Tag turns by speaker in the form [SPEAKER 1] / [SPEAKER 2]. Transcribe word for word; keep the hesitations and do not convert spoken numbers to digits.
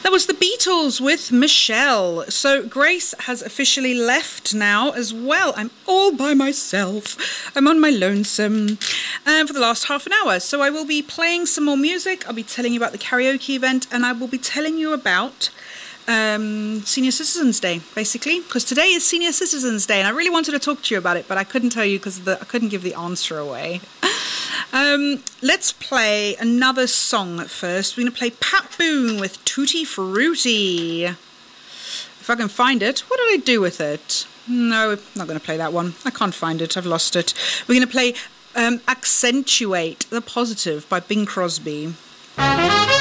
[SPEAKER 1] That was the Beatles with Michelle. So Grace has officially left now as well. I'm all by myself. I'm on my lonesome um, for the last half an hour. So I will be playing some more music. I'll be telling you about the karaoke event, and I will be telling you about um, Senior Citizens Day, basically, because today is Senior Citizens Day, and I really wanted to talk to you about it, but I couldn't tell you because I couldn't give the answer away. Um, let's play another song first. We're going to play Pat Boone with Tutti Frutti. If I can find it. What did I do with it? No, I'm not going to play that one. I can't find it. I've lost it. We're going to play um, Accentuate the Positive by Bing Crosby.